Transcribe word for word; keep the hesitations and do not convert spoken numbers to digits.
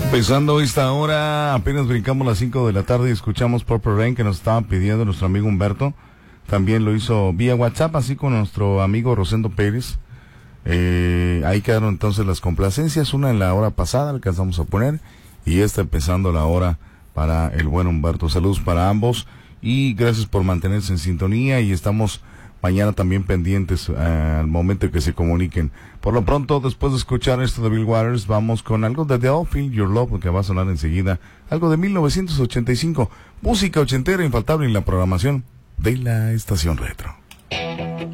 Empezando esta hora, apenas brincamos las cinco de la tarde y escuchamos Purple Rain, que nos estaba pidiendo nuestro amigo Humberto. También lo hizo vía WhatsApp, así con nuestro amigo Rosendo Pérez. Eh, ahí quedaron entonces las complacencias, una en la hora pasada alcanzamos a poner, y esta empezando la hora para el buen Humberto. Saludos para ambos y gracias por mantenerse en sintonía, y estamos mañana también pendientes uh, al momento que se comuniquen. Por lo pronto, después de escuchar esto de Bill Waters, vamos con algo de The All Feel Your Love, que va a sonar enseguida, algo de mil novecientos ochenta y cinco, música ochentera infaltable en la programación de la Estación Retro.